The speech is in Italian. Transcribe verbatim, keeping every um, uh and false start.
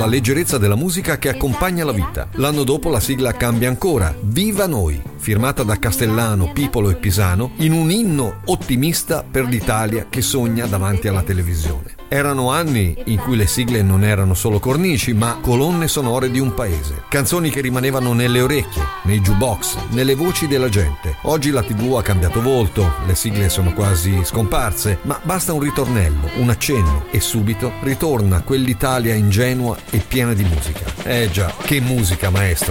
la leggerezza della musica che accompagna la vita. L'anno dopo la sigla cambia ancora, Viva Noi, firmata da Castellano, Pipolo e Pisano, in un inno ottimista per l'Italia che sogna davanti alla televisione. Erano anni in cui le sigle non erano solo cornici, ma colonne sonore di un paese. Canzoni che rimanevano nelle orecchie, nei jukebox, nelle voci della gente. Oggi la tivù ha cambiato volto, le sigle sono quasi scomparse, ma basta un ritornello, un accenno e subito ritorna quell'Italia ingenua e piena di musica. Eh già, che musica, maestro!